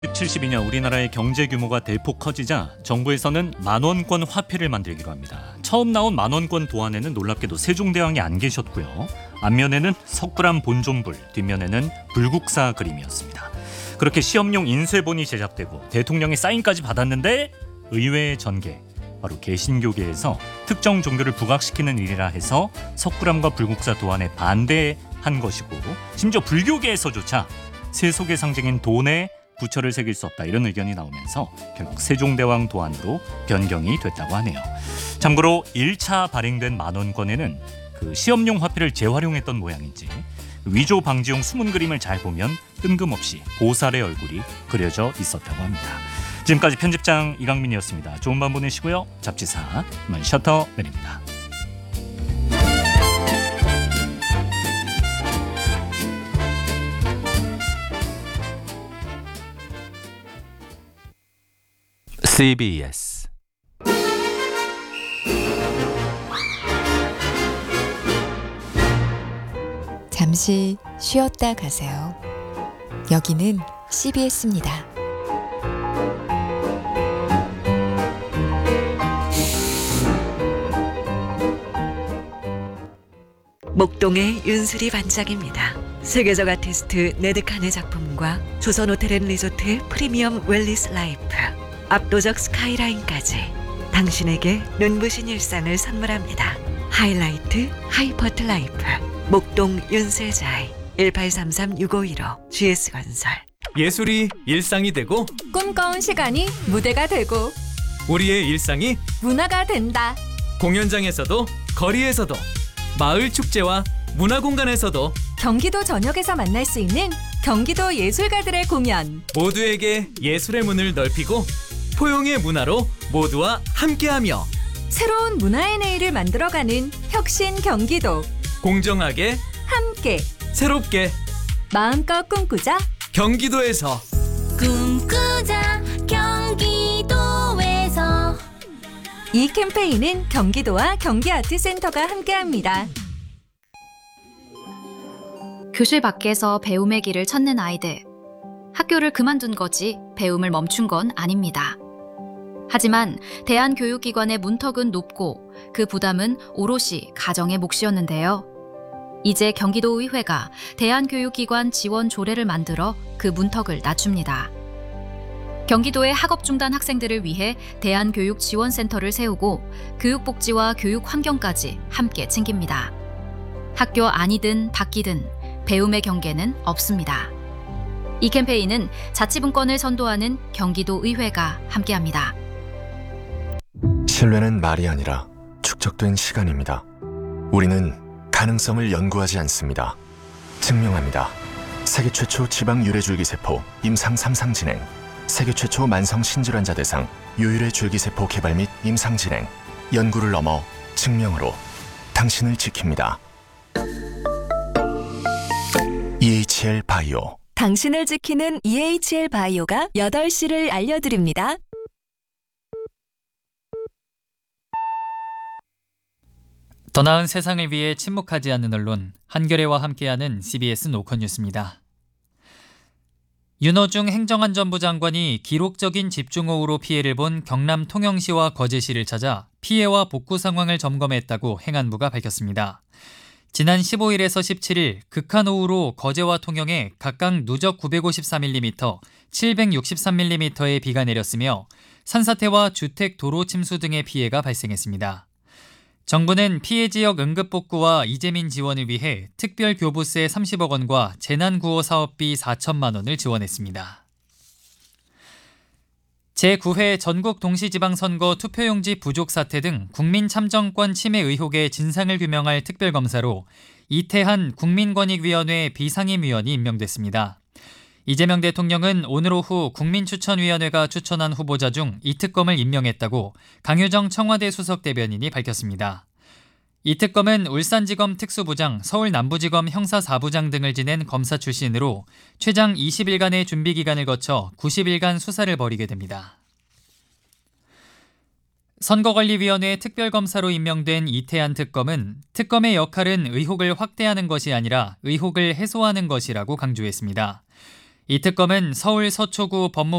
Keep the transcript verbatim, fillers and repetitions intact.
칠십이 년 우리나라의 경제 규모가 대폭 커지자 정부에서는 만원권 화폐를 만들기로 합니다. 처음 나온 만원권 도안에는 놀랍게도 세종대왕이 안 계셨고요. 앞면에는 석굴암 본존불, 뒷면에는 불국사 그림이었습니다. 그렇게 시험용 인쇄본이 제작되고 대통령의 사인까지 받았는데 의외의 전개, 바로 개신교계에서 특정 종교를 부각시키는 일이라 해서 석굴암과 불국사 도안에 반대한 것이고, 심지어 불교계에서조차 세속의 상징인 돈에 부처를 새길 수 없다, 이런 의견이 나오면서 결국 세종대왕 도안으로 변경이 됐다고 하네요. 참고로 일 차 발행된 만원권에는 그 시험용 화폐를 재활용했던 모양인지 위조 방지용 숨은 그림을 잘 보면 뜬금없이 보살의 얼굴이 그려져 있었다고 합니다. 지금까지 편집장 이강민이었습니다. 좋은 밤 보내시고요. 잡지사 이만 셔터 내립니다. 씨비에스 잠시 쉬었다 가세요. 여기는 씨비에스입니다. 목동의 윤수리 반짝입니다. 세계적 아티스트 네드칸의 작품과 조선호텔앤리조트 프리미엄 웰리스 라이프, 압도적 스카이라인까지 당신에게 눈부신 일상을 선물합니다. 하이라이트 하이퍼트 라이프, 목동 윤슬자이 일팔삼삼 육오일오 지에스건설. 예술이 일상이 되고 꿈꿔온 시간이 무대가 되고 우리의 일상이 문화가 된다. 공연장에서도 거리에서도 마을 축제와 문화공간에서도 경기도 전역에서 만날 수 있는 경기도 예술가들의 공연. 모두에게 예술의 문을 넓히고 포용의 문화로 모두와 함께하며 새로운 문화의 내일을 만들어가는 혁신 경기도. 공정하게 함께 새롭게 마음껏 꿈꾸자. 경기도에서 꿈꾸자 경기도에서. 이 캠페인은 경기도와 경기아트센터가 함께합니다. 교실 밖에서 배움의 길을 찾는 아이들. 학교를 그만둔 거지 배움을 멈춘 건 아닙니다. 하지만 대한교육기관의 문턱은 높고 그 부담은 오롯이 가정의 몫이었는데요. 이제 경기도의회가 대한교육기관 지원 조례를 만들어 그 문턱을 낮춥니다. 경기도의 학업 중단 학생들을 위해 대한교육지원센터를 세우고 교육복지와 교육환경까지 함께 챙깁니다. 학교 안이든 밖이든 배움의 경계는 없습니다. 이 캠페인은 자치분권을 선도하는 경기도의회가 함께합니다. 신뢰는 말이 아니라 축적된 시간입니다. 우리는 가능성을 연구하지 않습니다. 증명합니다. 세계 최초 지방 유래줄기세포 임상 삼 상 진행, 세계 최초 만성 신질환자 대상 유일의 줄기세포 개발 및 임상 진행, 연구를 넘어 증명으로 당신을 지킵니다. 이에이치엘 바이오. 당신을 지키는 이에이치엘 바이오가 여덟 시를 알려드립니다. 더 나은 세상을 위해 침묵하지 않는 언론, 한겨레와 함께하는 씨비에스 노컷뉴스입니다. 윤호중 행정안전부 장관이 기록적인 집중호우로 피해를 본 경남 통영시와 거제시를 찾아 피해와 복구 상황을 점검했다고 행안부가 밝혔습니다. 지난 십오일에서 십칠일 극한호우로 거제와 통영에 각각 누적 구백오십사 밀리미터, 칠백육십삼 밀리미터의 비가 내렸으며 산사태와 주택 도로 침수 등의 피해가 발생했습니다. 정부는 피해 지역 응급복구와 이재민 지원을 위해 특별교부세 삼십억 원과 재난구호 사업비 사천만 원을 지원했습니다. 제구 회 전국 동시지방선거 투표용지 부족 사태 등 국민 참정권 침해 의혹의 진상을 규명할 특별검사로 이태한 국민권익위원회 비상임위원이 임명됐습니다. 이재명 대통령은 오늘 오후 국민추천위원회가 추천한 후보자 중 이 특검을 임명했다고 강효정 청와대 수석대변인이 밝혔습니다. 이 특검은 울산지검 특수부장, 서울남부지검 형사사부장 등을 지낸 검사 출신으로 최장 이십 일간의 준비기간을 거쳐 구십 일간 수사를 벌이게 됩니다. 선거관리위원회 특별검사로 임명된 이태한 특검은 특검의 역할은 의혹을 확대하는 것이 아니라 의혹을 해소하는 것이라고 강조했습니다. 이 특검은 서울 서초구 법무